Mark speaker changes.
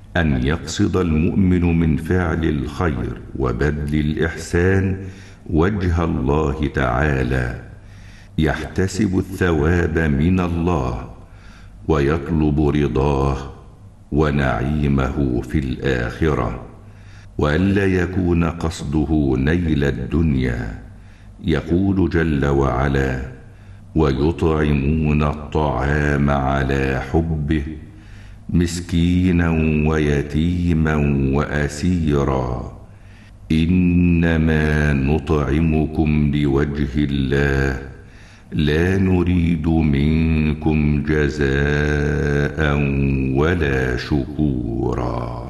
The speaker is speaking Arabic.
Speaker 1: أن يقصد المؤمن من فعل الخير وبذل الإحسان وجه الله تعالى، يحتسب الثواب من الله ويطلب رضاه ونعيمه في الآخرة، وألا يكون قصده نيل الدنيا. يقول جل وعلا: ويطعمون الطعام على حبه مسكينا ويتيما وأسيرا إنما نطعمكم لوجه الله لا نريد منكم جزاء ولا شكورا.